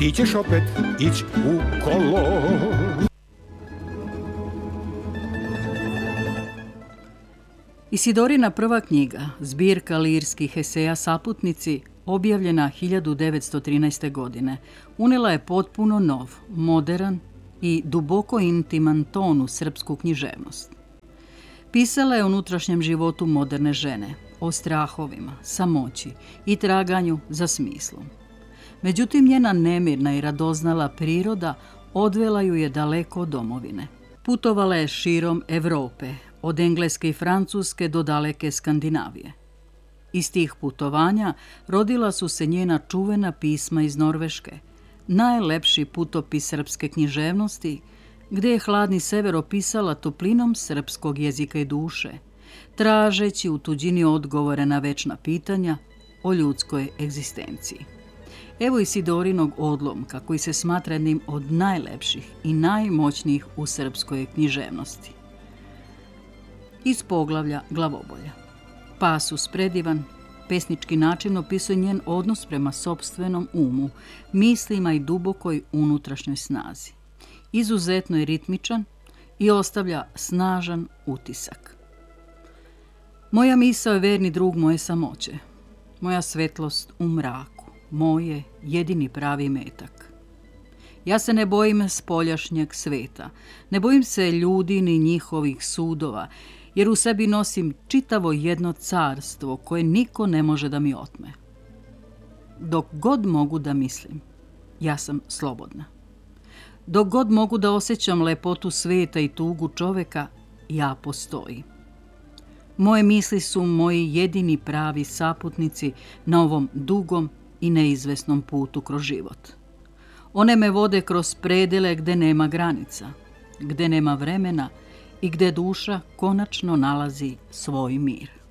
ti ćeš opet ići u kolo. Isidorina prva knjiga, zbirka lirskih eseja Saputnici, objavljena 1913. godine, unijela je potpuno nov, moderan i duboko intiman ton u srpsku književnost. Pisala je o unutrašnjem životu moderne žene, o strahovima, samoći i traganju za smislom. Međutim, njena nemirna i radoznala priroda odvela ju je daleko od domovine. Putovala je širom Evrope, od Engleske i Francuske do daleke Skandinavije. Iz tih putovanja rodila su se njena čuvena pisma iz Norveške, najlepši putopis srpske književnosti, gdje je hladni sever opisala toplinom srpskog jezika i duše, tražeći u tuđini odgovore na večna pitanja o ljudskoj egzistenciji. Evo Isidorinog odlomka koji se smatra jednim od najlepših i najmoćnijih u srpskoj književnosti. Iz poglavlja Glavobolja. Pasus predivan, pesnički način opisuje njen odnos prema sopstvenom umu, mislima i dubokoj unutrašnjoj snazi. Izuzetno je ritmičan i ostavlja snažan utisak. Moja misao je verni drug moje samoće, moja svetlost u mraku, moje jedini pravi metak. Ja se ne bojim spoljašnjeg sveta, ne bojim se ljudi ni njihovih sudova, jer u sebi nosim čitavo jedno carstvo koje niko ne može da mi otme. Dok god mogu da mislim, ja sam slobodna. Dok god mogu da osjećam lepotu sveta i tugu čoveka, ja postojim. Moje misli su moji jedini pravi saputnici na ovom dugom i neizvesnom putu kroz život. One me vode kroz predele gde nema granica, gde nema vremena i gde duša konačno nalazi svoj mir.